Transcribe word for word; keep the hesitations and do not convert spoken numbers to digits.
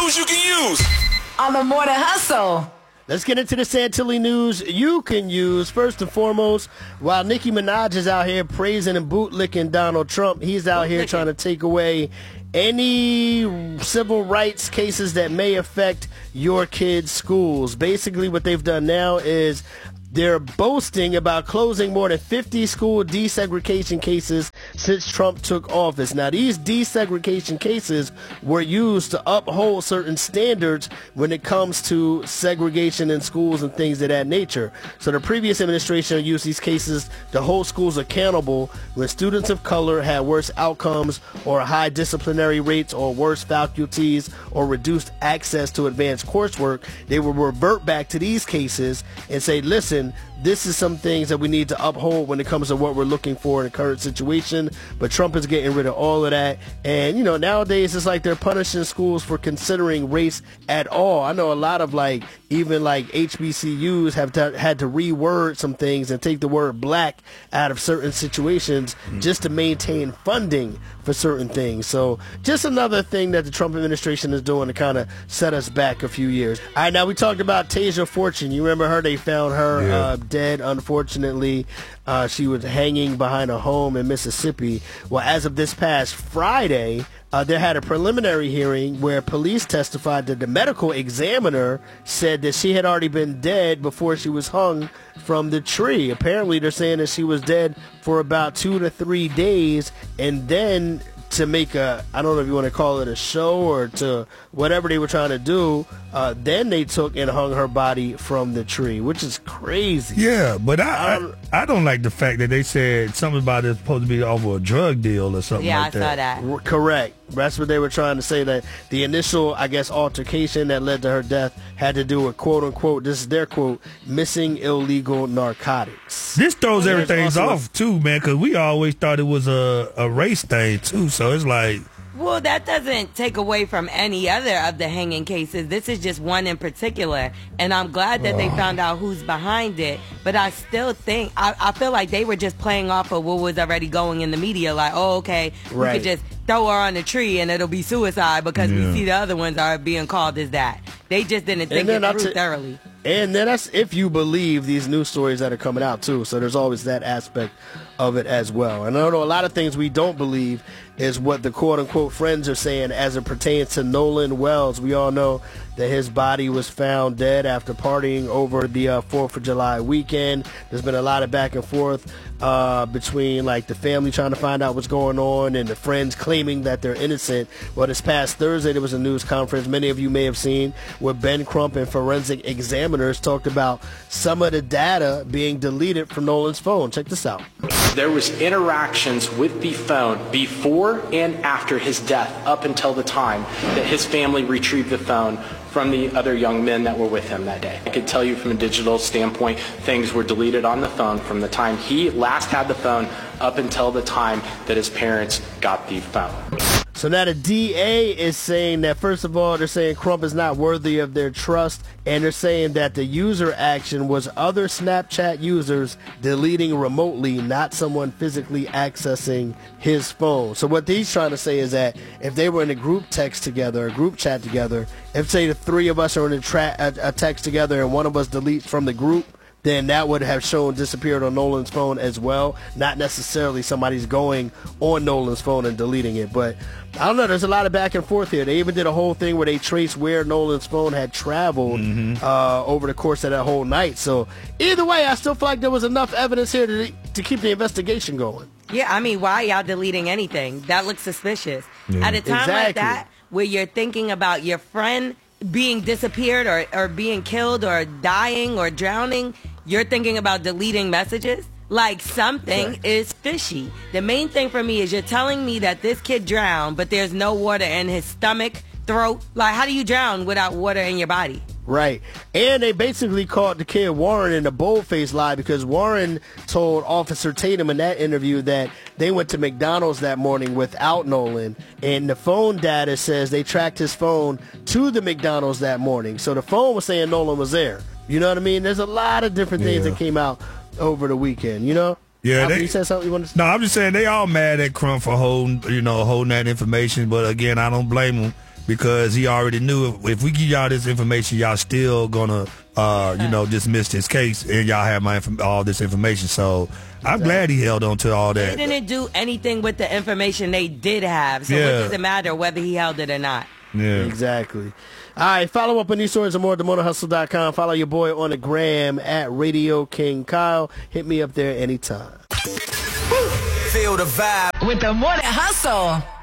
news you can use on the Morning Hustle. Let's get into the Santilli news you can use. First and foremost, while Nicki Minaj is out here praising and bootlicking Donald Trump, he's out here trying to take away any civil rights cases that may affect your kids' schools. Basically, what they've done now is they're boasting about closing more than fifty school desegregation cases since Trump took office. Now, these desegregation cases were used to uphold certain standards when it comes to segregation in schools and things of that nature. So the previous administration used these cases to hold schools accountable when students of color had worse outcomes or high disciplinary rates or worse faculties or reduced access to advanced coursework. They would revert back to these cases and say, listen, this is some things that we need to uphold when it comes to what we're looking for in the current situation. But Trump is getting rid of all of that. And, you know, nowadays it's like they're punishing schools for considering race at all. I know a lot of, like, even like H B C Us have to, had to reword some things and take the word black out of certain situations mm-hmm. just to maintain funding for certain things. So just another thing that the Trump administration is doing to kind of set us back a few years. All right, now we talked about Tasia Fortune. You remember her? They found her yeah. uh, dead, unfortunately. Uh, she was hanging behind a home in Mississippi. Well, as of this past Friday, uh, they had a preliminary hearing where police testified that the medical examiner said that she had already been dead before she was hung from the tree. Apparently, they're saying that she was dead for about two to three days, and then to make a, I don't know if you want to call it a show or to whatever they were trying to do, uh, then they took and hung her body from the tree, which is crazy. Yeah, but I I, I don't like the fact that they said something about it supposed to be over a drug deal or something yeah, like that. Yeah, I saw that. Correct. That's what they were trying to say, that the initial, I guess, altercation that led to her death had to do with, quote-unquote, this is their quote, missing illegal narcotics. This throws well, everything off, too, man, because we always thought it was a, a race thing, too, so it's like... Well, that doesn't take away from any other of the hanging cases. This is just one in particular, and I'm glad that they found out who's behind it. But I still think, I, I feel like they were just playing off of what was already going in the media. Like, oh, okay, right. we could just throw her on the tree and it'll be suicide because yeah. we see the other ones are being called as that. They just didn't think it through thoroughly. And then that's if you believe these news stories that are coming out, too. So there's always that aspect of it as well. And I know a lot of things we don't believe is what the quote-unquote friends are saying as it pertains to Nolan Wells. We all know that his body was found dead after partying over the uh, fourth of July weekend. There's been a lot of back and forth uh, between, like, the family trying to find out what's going on and the friends claiming that they're innocent. Well, this past Thursday, there was a news conference many of you may have seen where Ben Crump and forensic examiners talked about some of the data being deleted from Nolan's phone. Check this out. There was interactions with the phone before and after his death up until the time that his family retrieved the phone from the other young men that were with him that day. I could tell you from a digital standpoint, things were deleted on the phone from the time he last had the phone up until the time that his parents got the phone. So now the D A is saying that, first of all, they're saying Crump is not worthy of their trust, and they're saying that the user action was other Snapchat users deleting remotely, not someone physically accessing his phone. So what he's trying to say is that if they were in a group text together, a group chat together, if, say, the three of us are in a, tra- a, a text together and one of us deletes from the group, then that would have shown disappeared on Nolan's phone as well. Not necessarily somebody's going on Nolan's phone and deleting it. But I don't know. There's a lot of back and forth here. They even did a whole thing where they traced where Nolan's phone had traveled mm-hmm. uh, over the course of that whole night. So either way, I still feel like there was enough evidence here to, to keep the investigation going. Yeah, I mean, why y'all deleting anything? That looks suspicious. Yeah. At a time exactly. like that, where you're thinking about your friend being disappeared or, or being killed or dying or drowning, you're thinking about deleting messages? Like, something right. is fishy. The main thing for me is you're telling me that this kid drowned, but there's no water in his stomach, throat. Like, how do you drown without water in your body? Right. And they basically caught the kid Warren in a bold-faced lie because Warren told Officer Tatum in that interview that they went to McDonald's that morning without Nolan. And the phone data says they tracked his phone to the McDonald's that morning. So the phone was saying Nolan was there. You know what I mean? There's a lot of different things yeah. that came out over the weekend, you know? Yeah, they, they, you said something you wanted to say? No, I'm just saying they all mad at Crump for holding, you know, holding that information. But again, I don't blame them. because he already knew if, if we give y'all this information, y'all still gonna, uh, you know, dismiss this case, and y'all have my inf- all this information. So I'm glad he held on to all that. They didn't do anything with the information they did have, so Yeah. what does it matter whether he held it or not? Yeah. Exactly. All right, follow up on these stories and more at the motor hustle dot com. Follow your boy on the gram at Radio King Kyle. Hit me up there anytime. Feel the vibe with the Morning Hustle.